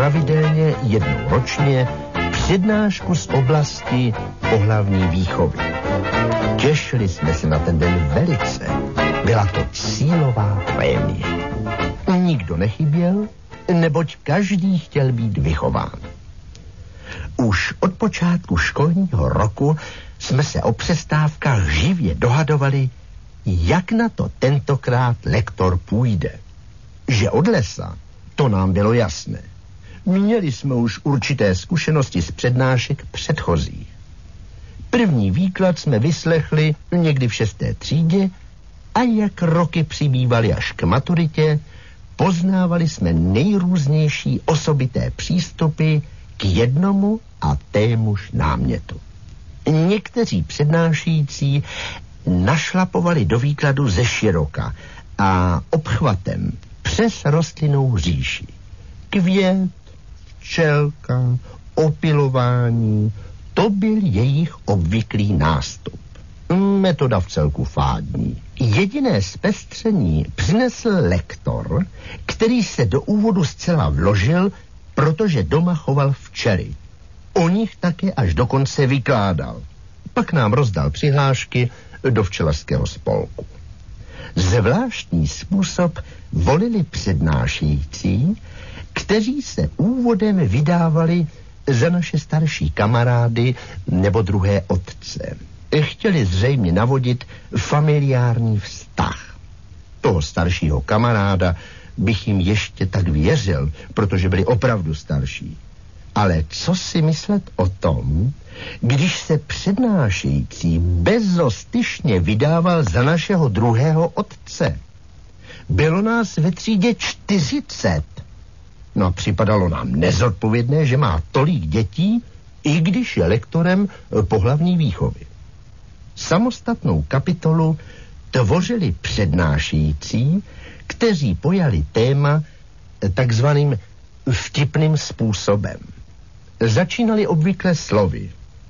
pravidelně jednou ročně přednášku z oblasti pohlavní výchovy. Těšili jsme se na ten den velice. Byla to cílová prémie. Nikdo nechyběl, neboť každý chtěl být vychován. Už od počátku školního roku jsme se o přestávkách živě dohadovali, jak na to tentokrát lektor půjde. Že od lesa, to nám bylo jasné. Měli jsme už určité zkušenosti z přednášek předchozích. První výklad jsme vyslechli někdy v 6. třídě a jak roky přibývaly až k maturitě, poznávali jsme nejrůznější osobité přístupy k jednomu a témuž námětu. Někteří přednášející našlapovali do výkladu ze široka a obchvatem přes rostlinnou říši. Květ, včelka, opilování, to byl jejich obvyklý nástup. Metoda vcelku fádní. Jediné zpestření přinesl lektor, který se do úvodu zcela vložil, protože doma choval včely. O nich také až dokonce vykládal. Pak nám rozdal přihlášky do včelařského spolku. Zvláštní způsob volili přednášející, kteří se úvodem vydávali za naše starší kamarády nebo druhé otce. Chtěli zřejmě navodit familiární vztah. Toho staršího kamaráda bych jim ještě tak věřil, protože byli opravdu starší. Ale co si myslet o tom, když se přednášející bezostyšně vydával za našeho druhého otce? Bylo nás ve třídě 40. No a připadalo nám nezodpovědné, že má tolik dětí, i když je lektorem pohlavní výchovy. Samostatnou kapitolu tvořili přednášející, kteří pojali téma takzvaným vtipným způsobem. Začínali obvykle slovy.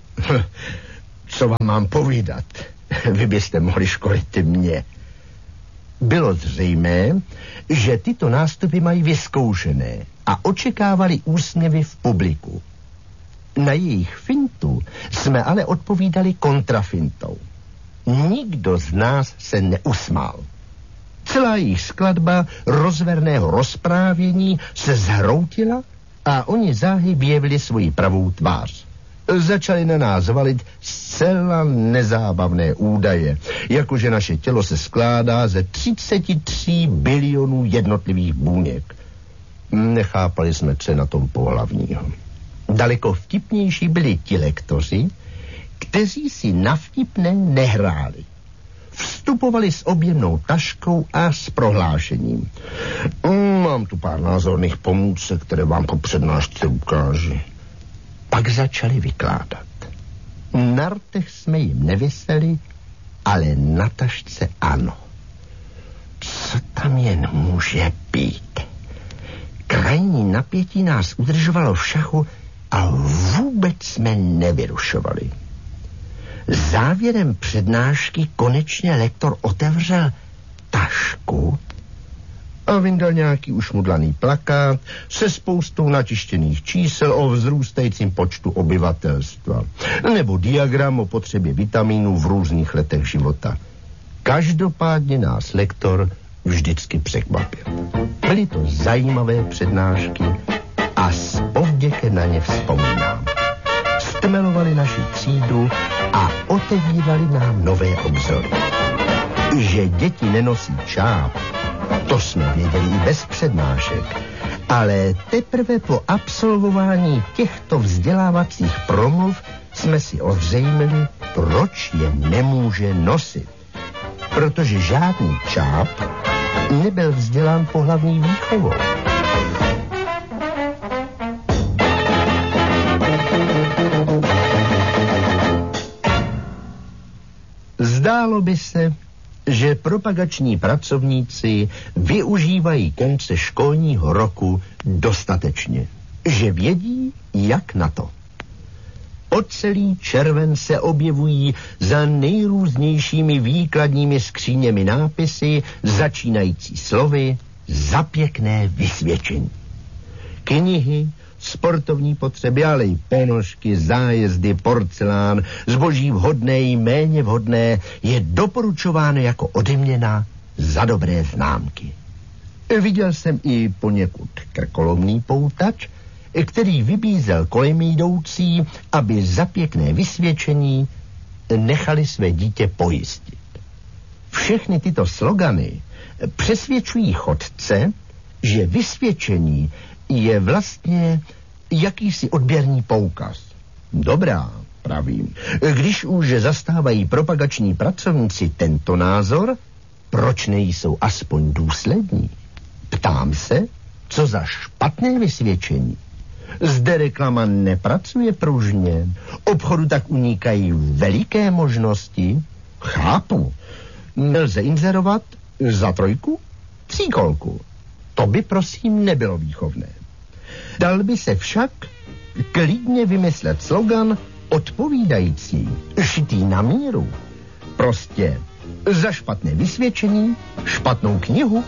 Co vám mám povídat? Vy byste mohli školit mě. Bylo zřejmé, že tyto nástupy mají vyzkoušené a očekávali úsměvy v publiku. Na jejich fintu jsme ale odpovídali kontrafintou. Nikdo z nás se neusmál. Celá jejich skladba rozverného rozprávění se zhroutila a oni záhy vyjevili svoji pravou tvář. Začali na nás valit zcela nezábavné údaje, jakože naše tělo se skládá ze 33 bilionů jednotlivých buněk. Nechápali jsme, co je na tom pohlavního. Daleko vtipnější byli ti lektoři, kteří si na vtipné nehráli. Vstupovali s objemnou taškou a s prohlášením. Mám tu pár názorných pomůcek, které vám po přednášce ukáži. Pak začali vykládat. Na rtech jsme jim neviseli, ale na tašce ano. Co tam jen může být? Krajní napětí nás udržovalo v šachu a vůbec jsme nevyrušovali. Závěrem přednášky konečně lektor otevřel tašku a vyndal nějaký ušmudlaný plakát se spoustou natištěných čísel o vzrůstajícím počtu obyvatelstva nebo diagram o potřebě vitamínů v různých letech života. Každopádně nás lektor vždycky překvapil. Byly to zajímavé přednášky a s povděkem na ně vzpomínám. Stmelovali naši třídu a otevírali nám nové obzory. Že děti nenosí čáp, to jsme věděli i bez přednášek, ale teprve po absolvování těchto vzdělávacích promluv jsme si ozřejmili, proč je nemůže nosit. Protože žádný čáp nebyl vzdělán pohlavní výchovou. Zdálo by se, že propagační pracovníci využívají konce školního roku dostatečně, že vědí, jak na to. Po celý červen se objevují za nejrůznějšími výkladními skříněmi nápisy, začínající slovy za pěkné vysvědčení. K knihy, sportovní potřeby, ale i ponožky, zájezdy, porcelán, zboží vhodné i méně vhodné je doporučováno jako odměna za dobré známky. Viděl jsem i poněkud krkolomný poutač, který vybízel kolem jdoucí, aby za pěkné vysvědčení nechali své dítě pojistit. Všechny tyto slogany přesvědčují chodce, že vysvědčení je vlastně jakýsi odběrný poukaz. Dobrá, pravím. Když už zastávají propagační pracovníci tento názor, proč nejsou aspoň důslední? Ptám se, co za špatné vysvědčení. Zde reklama nepracuje pružně, obchodu tak unikají veliké možnosti. Chápu, nelze inzerovat za 3, 3 kolku. To by prosím nebylo výchovné. Dal by se však klidně vymyslet slogan odpovídající, šitý na míru. Prostě za špatné vysvědčení, špatnou knihu.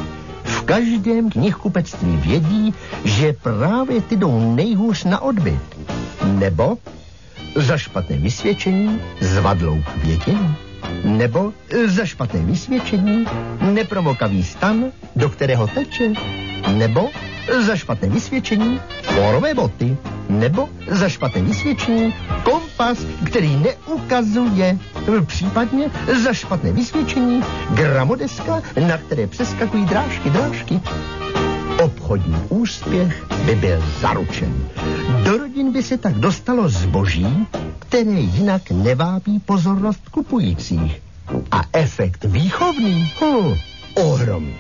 V každém knihkupectví vědí, že právě ty jdou nejhůř na odbyt. Nebo za špatné vysvědčení zvadlou květinu. Nebo za špatné vysvědčení nepromokavý stan, do kterého teče. Nebo za špatné vysvědčení fórové boty. Nebo za špatné vysvědčení kompas, který neukazuje. Případně za špatné vysvědčení gramodeska, na které přeskakují drážky. Obchodní úspěch by byl zaručen. Do rodin by se tak dostalo zboží, které jinak nevábí pozornost kupujících. A efekt výchovný? Ohromný.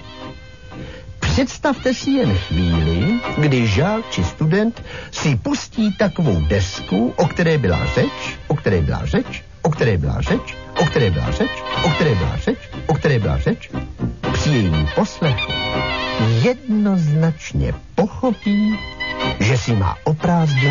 Představte si jen chvíli, kdy žák či student si pustí takovou desku, o které byla řeč, o které byla řeč, o které byla řeč, o které byla řeč, o které byla řeč, o které byla řeč. Při jejím poslechu jednoznačně pochopí, že si má o prázdniny